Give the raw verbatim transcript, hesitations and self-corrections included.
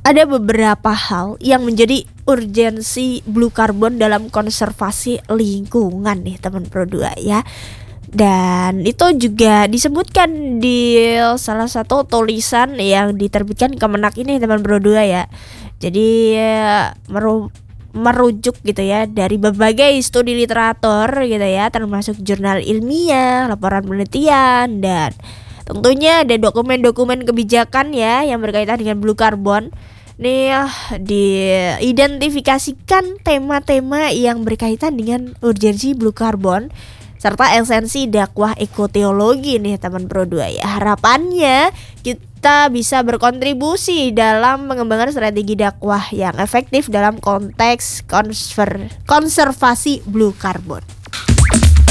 ada beberapa hal yang menjadi urgensi blue carbon dalam konservasi lingkungan nih teman Pro dua ya. Dan itu juga disebutkan di salah satu tulisan yang diterbitkan Kemenak ini teman Pro dua ya. Jadi ya, meru merujuk gitu ya dari berbagai studi literatur gitu ya, termasuk jurnal ilmiah, laporan penelitian, dan tentunya ada dokumen-dokumen kebijakan ya yang berkaitan dengan blue carbon. Nih ya, diidentifikasikan tema-tema yang berkaitan dengan urgensi blue carbon serta esensi dakwah ekoteologi nih teman Pro dua ya. Harapannya kita bisa berkontribusi dalam pengembangan strategi dakwah yang efektif dalam konteks konser- konservasi blue carbon.